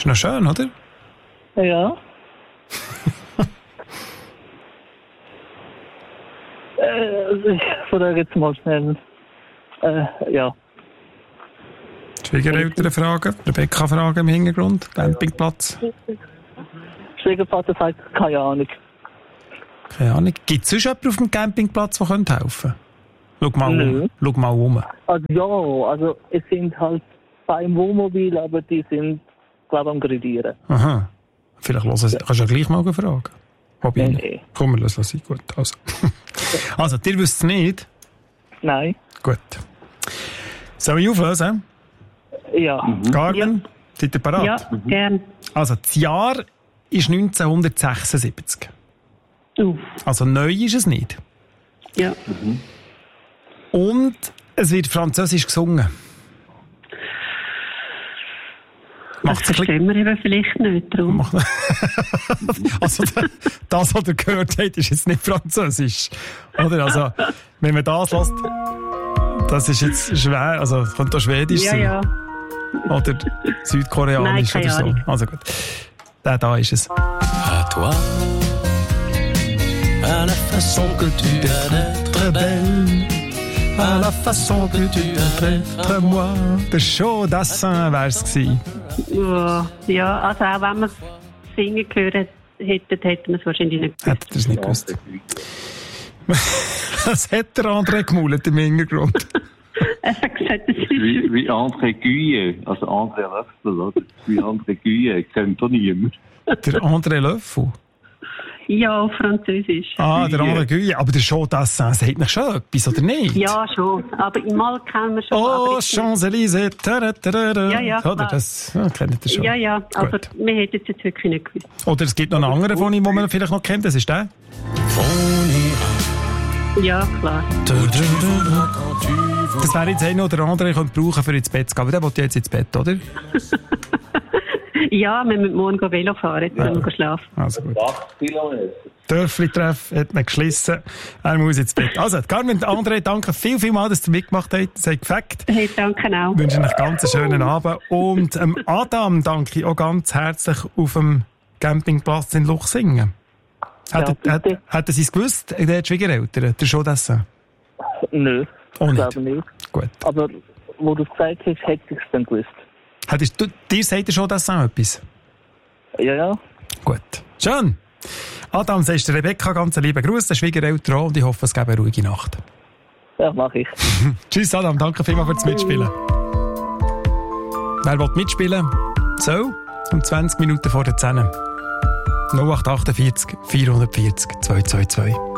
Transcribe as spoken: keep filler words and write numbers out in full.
Ist noch schön, oder? Ja. äh, ich frage jetzt mal schnell. Äh, ja. Schwiegereltern fragen, Rebecca fragen im Hintergrund, Campingplatz. Schwiegervater sagt, keine Ahnung. Keine Ahnung. Gibt es sonst jemanden auf dem Campingplatz, der helfen könnte? Schau mal Nö. um. Schau mal um. Also ja, also es sind halt zwei im Wohnmobil, aber die sind, glaube ich, am Gradieren. Aha. Vielleicht hören Sie, kannst du ja gleich mal fragen. Wobei, Nee. komm, wir lassen es sein. Gut, also. Also, ihr wisst es nicht? Nein. Gut. Soll ich auflösen? Ja. Mhm. Carmen, seid ihr parat? Ja, gern. Also, das Jahr ist neunzehnhundertsechsundsiebzig. Uh, Also, neu ist es nicht. ja. Und es wird Französisch gesungen. Das Macht's ein bisschen- verstehen wir eben vielleicht nicht. Darum. Also, das, was ihr gehört habt, ist jetzt nicht Französisch. Oder? Also, wenn man das lässt, das ist jetzt schwer. Also, es könnte auch Schwedisch Ja, sein. ja. Oder Südkoreanisch Nein, oder keine so. Ahnung. Also gut. Der da ist es. À toi, à la façon que tu as d'être belle, À la façon que tu as fait moi. Der Show Dassin wär's gewesen. Ja, ja, also auch wenn wir es singen gehört hätten, hätten wir es wahrscheinlich nicht gewusst. Hättet ihr es nicht gewusst. Was hat der André gemaulet im Hintergrund? Er hat gesagt, das ist Wie, wie André Guye, also André Löffel, oder? Wie André Guye, kennt doch niemand. Der André Löffel. ja auf Französisch. Ah, der Guye. André Guye. Aber der Show Dassin sagt nicht schon etwas, oder nicht? Ja, schon. Aber im Mal kennen wir schon. Oh, aber ich- Champs-Élysées. Tada, tada, tada. Ja, ja, Oder? klar. Das ja, kennt ihr schon. Ja, ja, aber Gut. wir hätten es jetzt wirklich nicht gewusst. Oder es gibt noch einen anderen von ihm, den man vielleicht noch kennt. Das ist der. on ira. Ja, klar. Das wäre jetzt einer oder andere, den brauchen für ins Bett zu gehen. Aber der will jetzt ins Bett, oder? Ja, wir müssen morgen gehen Velo fahren, jetzt müssen wir schlafen. Also gut. acht Kilometer. Dörfli-Treff hat ihn geschlissen. Er muss ins Bett. Also, Carmen, André, danke viel, viel mal, dass ihr mitgemacht habt. Das hat gefällt. Hey, danke auch. Ich wünsche euch ganz einen schönen Abend. Und ähm, Adam danke ich auch ganz herzlich auf dem Campingplatz in Luchsingen. Hat, Ja, hat, bitte. hat er es gewusst, der Schwiegereltern, der Show-Dessin? Nö. Auch Ich nicht. glaube nicht. Gut. Aber wo du es gesagt hast, hätte ich es dann gewusst. Hättest du, dir sagt der Show-Dessin etwas? Ja, ja. Gut. Schön. Adam, sagst du Rebecca ganz lieben Gruß, der Schwiegereltern auch, und ich hoffe, es gibt eine ruhige Nacht. Ja, mache ich. Tschüss Adam, danke vielmals fürs Mitspielen. Wer will mitspielen? So, um zwanzig Minuten vor der zehn. null acht acht vier vierhundertvierzig zweihundertzweiundzwanzig.